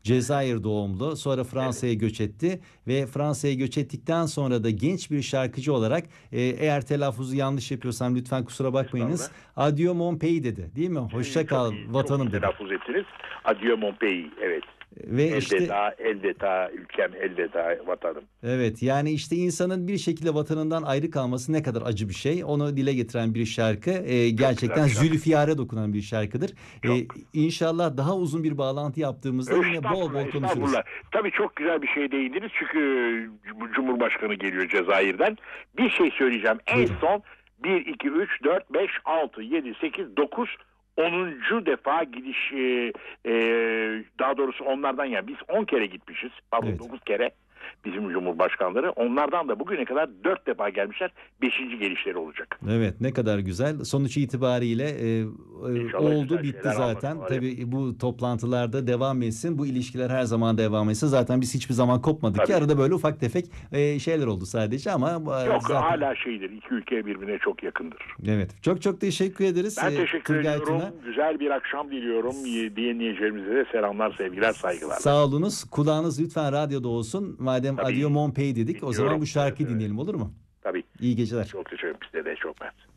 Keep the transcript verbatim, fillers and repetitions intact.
Cezayir doğumlu. Sonra Fransa'ya Evet. göç etti ve Fransa'ya göç ettikten sonra da genç bir şarkıcı olarak e, eğer telaffuzu yanlış yapıyorsam lütfen kusura bakmayınız. Estağfurullah. Adieu mon pays dedi. Değil mi? Ee, Hoşça çok kal iyi, çok iyi vatanım dedi. telaffuz ettiniz. Adieu mon pays. Evet. Ve işte Elveda, elveda ülkem, elveda vatanım. evet, yani işte insanın bir şekilde vatanından ayrı kalması ne kadar acı bir şey. Onu dile getiren bir şarkı. Ee, Çok güzel gerçekten bir şarkı. zülfiyare dokunan bir şarkıdır. Ee, Çok. inşallah daha uzun bir bağlantı yaptığımızda yine bol Estağfurullah, bol konuşuruz. estağfurullah. Tabii çok güzel bir şey değindiniz çünkü Cumhurbaşkanı geliyor Cezayir'den. Bir şey söyleyeceğim. En Buyurun. son bir, iki, üç, dört, beş, altı, yedi, sekiz, dokuz, onuncu defa gidiş, e, e, daha doğrusu onlardan, yani biz on kere gitmişiz. Pardon, Evet. dokuz kere bizim Cumhurbaşkanları. Onlardan da bugüne kadar dört defa gelmişler. Beşinci gelişleri olacak. Evet, ne kadar güzel. Sonuç itibariyle e, e, İnşallah oldu güzel bitti şeyler zaten. anlatmalar. Tabii bu toplantılarda devam etsin. Bu ilişkiler her zaman devam etsin. Zaten biz hiçbir zaman kopmadık ki. Tabii. Arada böyle ufak tefek e, şeyler oldu sadece ama e, Yok, zaten hala şeydir. İki ülke birbirine çok yakındır. evet. Çok çok teşekkür ederiz. Ben e, teşekkür Turgay ediyorum. Tuna. Güzel bir akşam diliyorum. Dinleyicilerimize de selamlar, sevgiler, saygılar. Sağ olunuz. Kulağınız lütfen radyoda olsun. Madem Tabii. Adieu Mon Pays dedik, o zaman Dinliyorum. bu şarkıyı Evet, evet. dinleyelim, olur mu? Tabii. İyi geceler. Çok teşekkür ederim. Size de çok mersi.